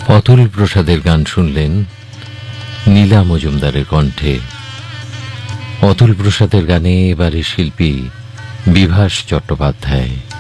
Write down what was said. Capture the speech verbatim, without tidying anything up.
অতুল প্রসাদের গান শুনলেন নীলা মজুমদারের কণ্ঠে। অতুল প্রসাদের গানে এবারে শিল্পী বিভাস চট্টোপাধ্যায়।